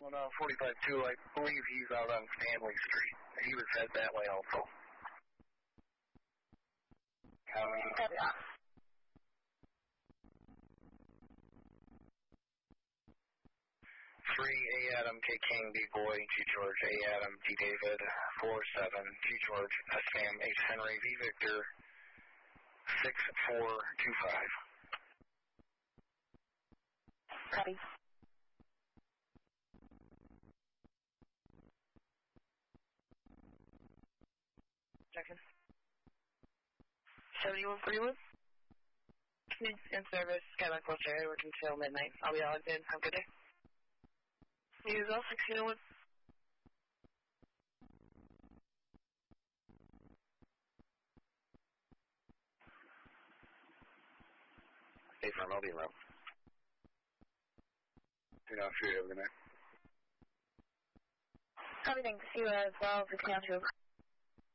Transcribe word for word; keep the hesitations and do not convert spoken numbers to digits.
on uh, forty-five two, I believe he's out on Stanley Street. He was head that way also. Uh, Yeah. three, A Adam, K King, D Boy, G George, A Adam, D David, four seven, G George, S Sam, H Henry, V Victor, six four two five. Copy. Jackson. seventy-one forty-one. In service, Skyline Coast area, working till midnight. I'll be logged in. Have a good day. Use all sixteen oh one. Hey, from I'll be low. Do not fear, have a good night. Copy, thanks. See you as well for Town two.